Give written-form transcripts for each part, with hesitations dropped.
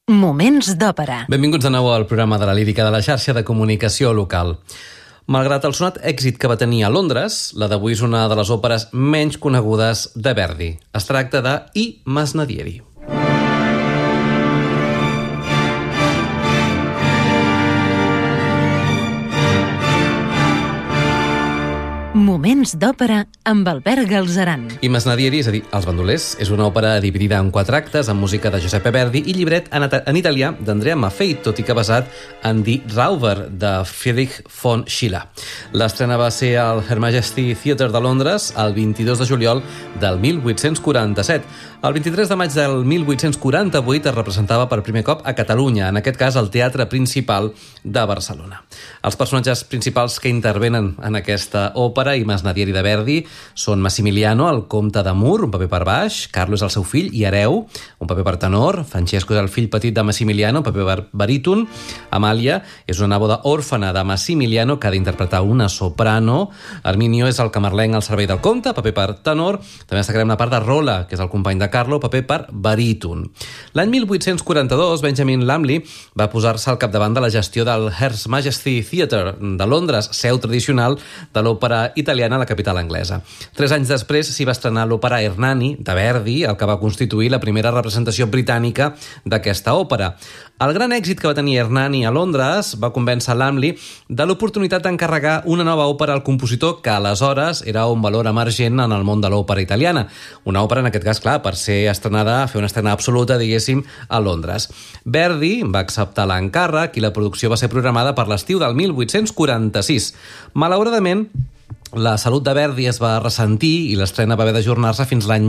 Moments d'òpera. Benvinguts de nou al programa de la lírica de la xarxa de comunicació local. Malgrat el sonat èxit que va tenir a Londres, la d'avui és una de les òperes menys conegudes de Verdi. Es tracta de I Masnadieri. Moments d'òpera amb Albert Galzeran. I Masnadieri, és a dir, Els bandolers, és una òpera dividida en 4 actes amb música de Giuseppe Verdi i llibret en italià d'Andrea Maffei, tot i que basat en Die Räuber de Friedrich von Schiller. L'estrena va ser al Her Majesty Theatre de Londres el 22 de juliol del 1847. El 23 de maig del 1848 es representava per primer cop a Catalunya, en aquest cas al Teatre Principal de Barcelona. Els personatges principals que intervenen en aquesta òpera i Masnadieri de Verdi són Massimiliano, el comte de Mur, un paper per baix, Carlo és el seu fill i hereu, un paper per tenor, Francesco és el fill petit de Massimiliano, un paper per baríton, Amàlia és una neboda òrfana de Massimiliano que ha d'interpretar una soprano, Arminio és el camarlenc al servei del comte, paper per tenor, també destacarem la part de Rola, que és el company de Carlo, paper per baríton. L'any 1842, Benjamin Lumley va posar-se al capdavant de la gestió del Her Majesty Theatre de Londres, seu tradicional de l'òpera italiana a la capital anglesa. 3 anys després s'hi va estrenar l'òpera Hernani, de Verdi, el que va constituir la primera representació britànica d'aquesta òpera. El gran èxit que va tenir Hernani a Londres va convèncer Lumley de l'oportunitat d'encarregar una nova òpera al compositor que aleshores era un valor emergent en el món de l'òpera italiana. Una òpera, en aquest cas, clar, per ser estrenada, fer una estrena absoluta, diguéssim, a Londres. Verdi va acceptar l'encàrrec i la producció va ser programada per l'estiu del 1846. Malauradament, la salut de Verdi es va ressentir i l'estrena va haver d'ajornar-se fins l'any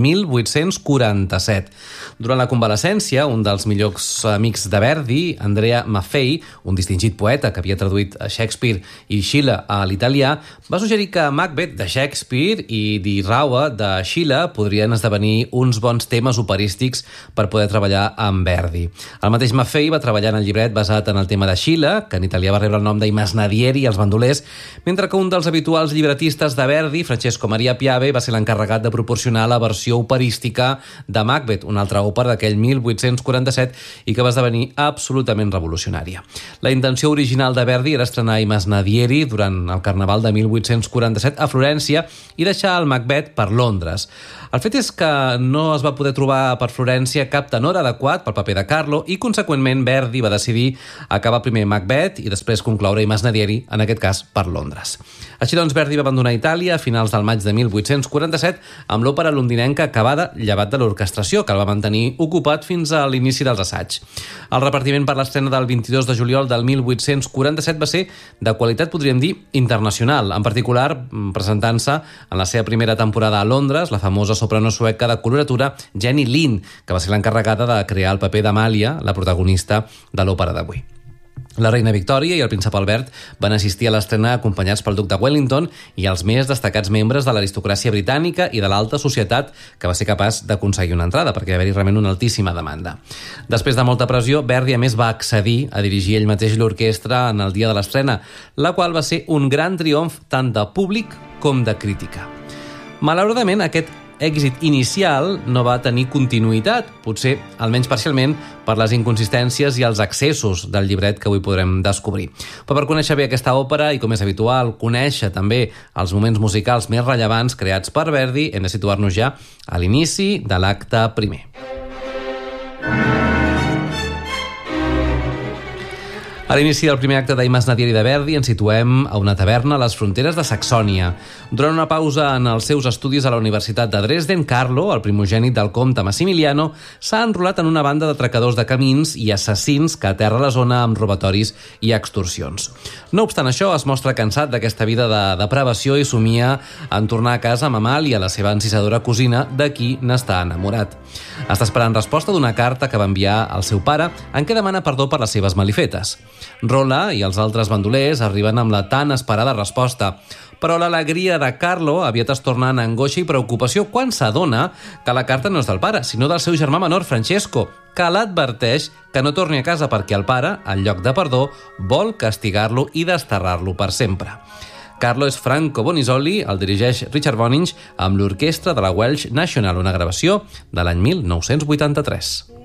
1847. Durant la convalescència, un dels millors amics de Verdi, Andrea Maffei, un distingit poeta que havia traduït a Shakespeare i Schiller a l'italià, va suggerir que Macbeth de Shakespeare i Die Räuber de Schiller podrien esdevenir uns bons temes operístics per poder treballar amb Verdi. El mateix Maffei va treballar en el llibret basat en el tema de Schiller, que en italià va rebre el nom d'I Masnadieri i els bandolers, mentre que un dels habituals llibretistes de Verdi, Francesco Maria Piave, va ser l'encarregat de proporcionar la versió operística de Macbeth, una altra òpera d'aquell 1847 i que va esdevenir absolutament revolucionària. La intenció original de Verdi era estrenar I Masnadieri durant el Carnaval de 1847 a Florència i deixar el Macbeth per Londres. El fet és que no es va poder trobar per Florència cap tenor adequat pel paper de Carlo i, conseqüentment, Verdi va decidir acabar primer Macbeth i després concloure I Masnadieri, en aquest cas, per Londres. Així doncs, Verdi va abandonar Itàlia a finals del maig de 1847 amb l'òpera londinenca acabada, llevat de l'orquestració, que el va mantenir ocupat fins a l'inici dels assaigs. El repartiment per l'estrena del 22 de juliol del 1847 va ser de qualitat, podríem dir, internacional, en particular presentant-se en la seva primera temporada a Londres la famosa soprano sueca de coloratura Jenny Lind, que va ser l'encarregada de crear el paper d'Amàlia, la protagonista de l'òpera d'avui. La reina Victòria i el príncep Albert van assistir a l'estrena acompanyats pel duc de Wellington i els més destacats membres de l'aristocràcia britànica i de l'alta societat que va ser capaç d'aconseguir una entrada, perquè va haver-hi realment una altíssima demanda. Després de molta pressió, Verdi a més va accedir a dirigir ell mateix l'orquestra en el dia de l'estrena, la qual va ser un gran triomf tant de públic com de crítica. Malauradament, aquest èxit inicial no va tenir continuïtat, potser almenys parcialment per les inconsistències i els excessos del llibret que avui podrem descobrir. Però per conèixer bé aquesta òpera i, com és habitual, conèixer també els moments musicals més rellevants creats per Verdi, hem de situar-nos ja a l'inici de l'acte primer. A l'inici del primer acte d'I Masnadieri de Verdi ens situem a una taverna a les fronteres de Saxònia. Durant una pausa en els seus estudis a la Universitat de Dresden, Carlo, el primogènit del comte Massimiliano, s'ha enrolat en una banda d'atracadors de camins i assassins que aterra la zona amb robatoris i extorsions. No obstant això, es mostra cansat d'aquesta vida de depravació i somia en tornar a casa amb Amàlia, la seva encisadora cosina, de qui n'està enamorat. Està esperant resposta d'una carta que va enviar al seu pare en què demana perdó per les seves malifetes. Rola i els altres bandolers arriben amb la tan esperada resposta, però l'alegria de Carlo aviat es torna en angoixa i preocupació quan s'adona que la carta no és del pare, sinó del seu germà menor, Francesco, que l'adverteix que no torni a casa perquè el pare, en lloc de perdó, vol castigar-lo i desterrar-lo per sempre. Carlo és Franco Bonisoli, el dirigeix Richard Boninch amb l'orquestra de la Welsh National, una gravació de l'any 1983.